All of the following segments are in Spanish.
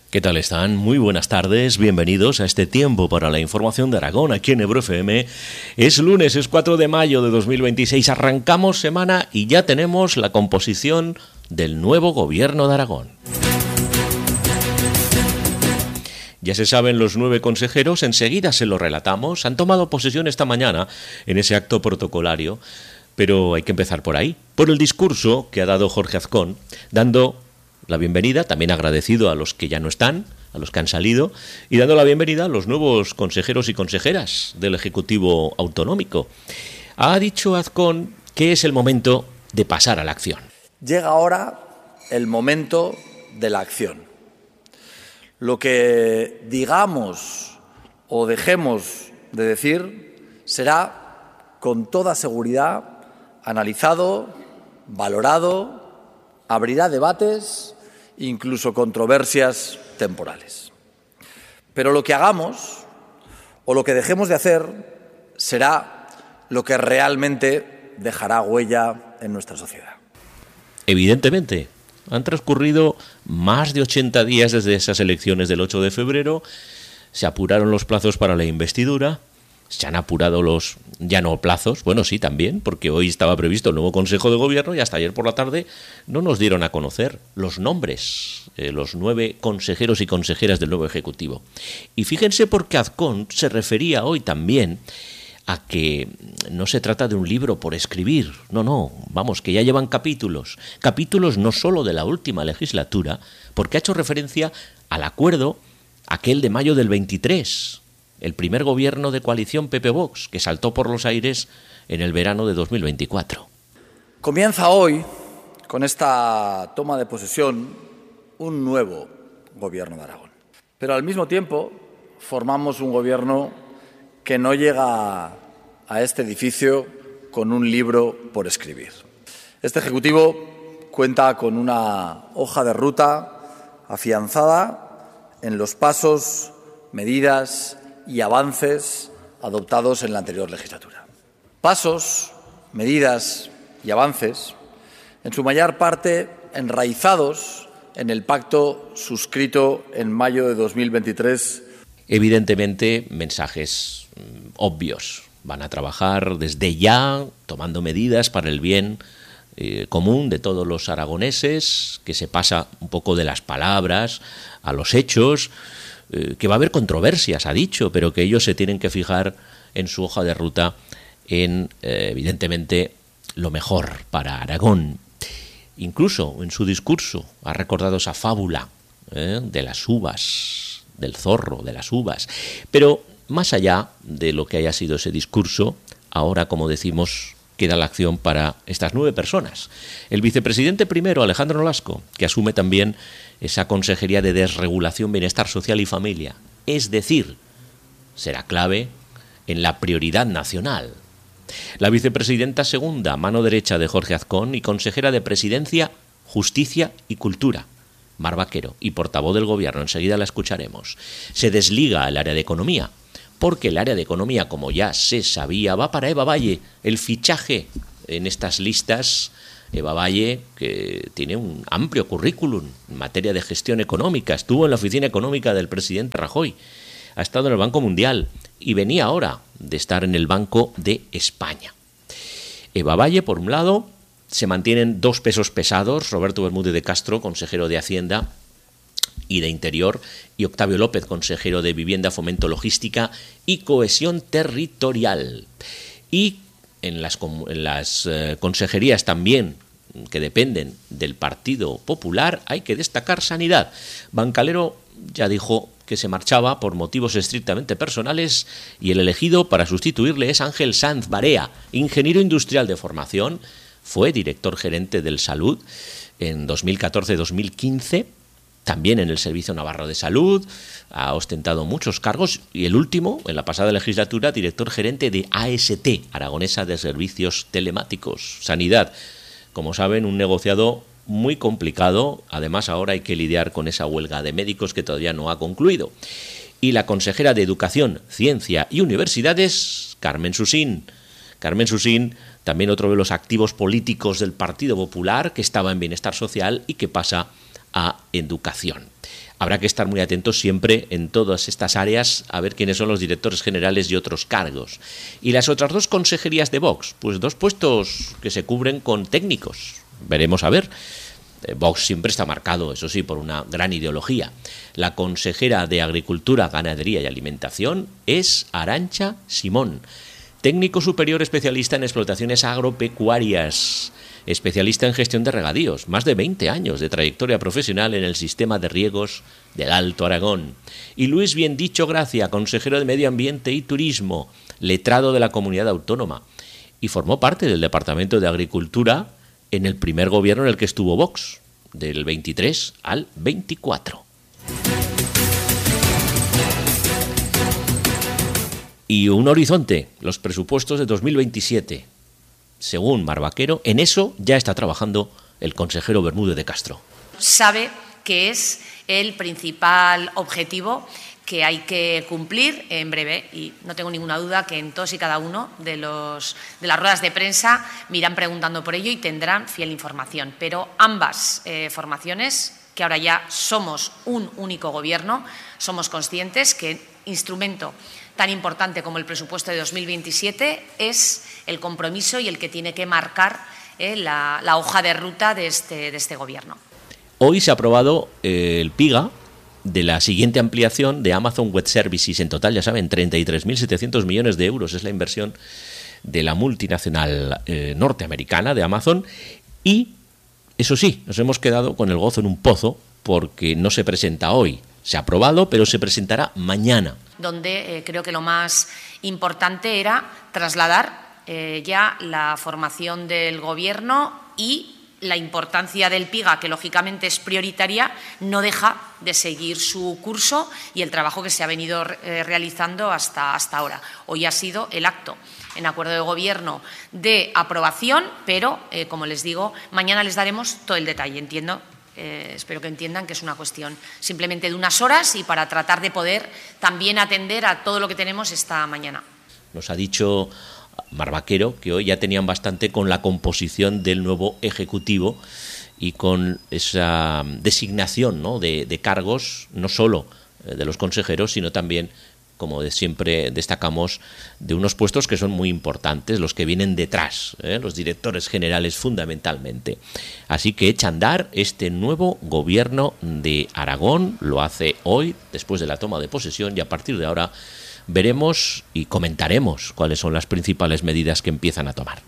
¿Qué tal están? Muy buenas tardes, bienvenidos a este tiempo para la información de Aragón aquí en Ebro FM. Es lunes, es 4 de mayo de 2026, arrancamos semana y ya tenemos la composición del nuevo gobierno de Aragón. Ya se saben los 9 consejeros, enseguida se lo relatamos, han tomado posesión esta mañana en ese acto protocolario, pero hay que empezar por ahí, por el discurso que ha dado Jorge Azcón, dando la bienvenida, también agradecido a los que ya no están, a los que han salido, y dando la bienvenida a los nuevos consejeros y consejeras del Ejecutivo Autonómico. Ha dicho Azcón que es el momento de pasar a la acción. Llega ahora el momento de la acción. Lo que digamos o dejemos de decir será con toda seguridad analizado, valorado, abrirá debates, incluso controversias temporales. Pero lo que hagamos o lo que dejemos de hacer será lo que realmente dejará huella en nuestra sociedad. Evidentemente, han transcurrido más de 80 días desde esas elecciones del 8 de febrero, se apuraron los plazos para la investidura, se han apurado los ya no plazos, bueno sí también, porque hoy estaba previsto el nuevo Consejo de Gobierno y hasta ayer por la tarde no nos dieron a conocer los nombres, los 9 consejeros y consejeras del nuevo Ejecutivo. Y fíjense porque Azcón se refería hoy también a que no se trata de un libro por escribir, no, vamos, que ya llevan capítulos no solo de la última legislatura, porque ha hecho referencia al acuerdo aquel de mayo del 23, el primer gobierno de coalición PP-Vox, que saltó por los aires en el verano de 2024. Comienza hoy, con esta toma de posesión, un nuevo gobierno de Aragón. Pero al mismo tiempo formamos un gobierno que no llega a este edificio con un libro por escribir. Este Ejecutivo cuenta con una hoja de ruta afianzada en los pasos, medidas y avances adoptados en la anterior legislatura. Pasos, medidas y avances, en su mayor parte enraizados en el pacto suscrito en mayo de 2023. Evidentemente, mensajes obvios. Van a trabajar desde ya, tomando medidas para el bien común de todos los aragoneses, que se pasa un poco de las palabras a los hechos, que va a haber controversias, ha dicho, pero que ellos se tienen que fijar en su hoja de ruta en, evidentemente, lo mejor para Aragón. Incluso en su discurso ha recordado esa fábula de las uvas, del zorro, de las uvas. Pero más allá de lo que haya sido ese discurso, ahora, como decimos, queda la acción para estas 9 personas. El vicepresidente primero, Alejandro Nolasco, que asume también esa Consejería de Desregulación, Bienestar Social y Familia. Es decir, será clave en la prioridad nacional. La vicepresidenta segunda, mano derecha de Jorge Azcón y consejera de Presidencia, Justicia y Cultura, Mar Vaquero, y portavoz del Gobierno, enseguida la escucharemos. Se desliga el área de Economía, porque el área de Economía, como ya se sabía, va para Eva Valle, el fichaje en estas listas. Eva Valle, que tiene un amplio currículum en materia de gestión económica, estuvo en la oficina económica del presidente Rajoy, ha estado en el Banco Mundial y venía ahora de estar en el Banco de España. Eva Valle, por un lado, se mantienen 2 pesos pesados, Roberto Bermúdez de Castro, consejero de Hacienda y de Interior, y Octavio López, consejero de Vivienda, Fomento, Logística y Cohesión Territorial. Y en las consejerías también que dependen del Partido Popular hay que destacar Sanidad. Bancalero ya dijo que se marchaba por motivos estrictamente personales y el elegido para sustituirle es Ángel Sanz Barea, ingeniero industrial de formación, fue director gerente del Salud en 2014-2015, también en el Servicio Navarro de Salud, ha ostentado muchos cargos y el último, en la pasada legislatura, director gerente de AST, Aragonesa de Servicios Telemáticos, Sanidad. Como saben, un negociado muy complicado, además ahora hay que lidiar con esa huelga de médicos que todavía no ha concluido. Y la consejera de Educación, Ciencia y Universidades, Carmen Susín. Carmen Susín, también otro de los activos políticos del Partido Popular, que estaba en Bienestar Social y que pasa a Educación. Habrá que estar muy atentos siempre en todas estas áreas a ver quiénes son los directores generales y otros cargos. Y las otras dos consejerías de Vox, pues dos puestos que se cubren con técnicos. Veremos a ver. Vox siempre está marcado, eso sí, por una gran ideología. La consejera de Agricultura, Ganadería y Alimentación es Arantxa Simón, técnico superior especialista en explotaciones agropecuarias, especialista en gestión de regadíos, más de 20 años de trayectoria profesional en el sistema de riegos del Alto Aragón. Y Luis Biendicho Gracia, consejero de Medio Ambiente y Turismo, letrado de la Comunidad Autónoma, y formó parte del Departamento de Agricultura en el primer gobierno en el que estuvo Vox, del 23 al 24. Y un horizonte, los presupuestos de 2027. Según Mar Vaquero, en eso ya está trabajando el consejero Bermúdez de Castro. Sabe que es el principal objetivo que hay que cumplir en breve y no tengo ninguna duda que en todos y cada uno de las ruedas de prensa me irán preguntando por ello y tendrán fiel información. Pero ambas formaciones, que ahora ya somos un único gobierno, somos conscientes que instrumento tan importante como el presupuesto de 2027 es el compromiso y el que tiene que marcar la hoja de ruta de este gobierno. Hoy se ha aprobado el PIGA de la siguiente ampliación de Amazon Web Services. En total, ya saben, 33.700 millones de euros es la inversión de la multinacional norteamericana de Amazon. Y, eso sí, nos hemos quedado con el gozo en un pozo porque no se presenta hoy. Se ha aprobado, pero se presentará mañana. Donde creo que lo más importante era trasladar ya la formación del Gobierno y la importancia del PIGA, que lógicamente es prioritaria, no deja de seguir su curso y el trabajo que se ha venido realizando hasta ahora. Hoy ha sido el acto en acuerdo de gobierno de aprobación, pero, como les digo, mañana les daremos todo el detalle. Espero que entiendan que es una cuestión simplemente de unas horas y para tratar de poder también atender a todo lo que tenemos esta mañana. Nos ha dicho Mar Vaquero que hoy ya tenían bastante con la composición del nuevo Ejecutivo y con esa designación, ¿no?, de cargos, no solo de los consejeros, sino también, como siempre destacamos, de unos puestos que son muy importantes, los que vienen detrás, los directores generales fundamentalmente. Así que echa a andar este nuevo gobierno de Aragón, lo hace hoy, después de la toma de posesión, y a partir de ahora veremos y comentaremos cuáles son las principales medidas que empiezan a tomar.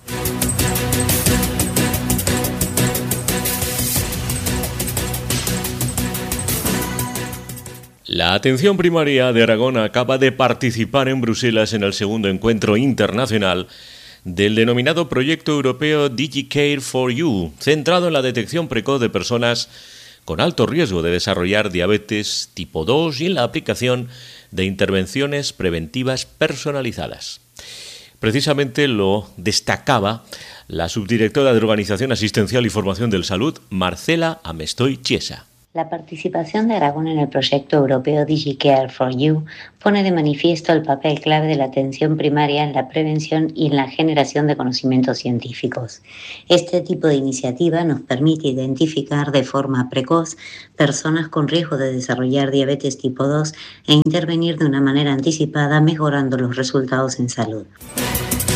La atención primaria de Aragón acaba de participar en Bruselas en el segundo encuentro internacional del denominado Proyecto Europeo DigiCare for You, centrado en la detección precoz de personas con alto riesgo de desarrollar diabetes tipo 2 y en la aplicación de intervenciones preventivas personalizadas. Precisamente lo destacaba la subdirectora de Organización Asistencial y Formación del Salud, Marcela Amestoy Chiesa. La participación de Aragón en el proyecto europeo DigiCare for You pone de manifiesto el papel clave de la atención primaria en la prevención y en la generación de conocimientos científicos. Este tipo de iniciativa nos permite identificar de forma precoz personas con riesgo de desarrollar diabetes tipo 2 e intervenir de una manera anticipada, mejorando los resultados en salud.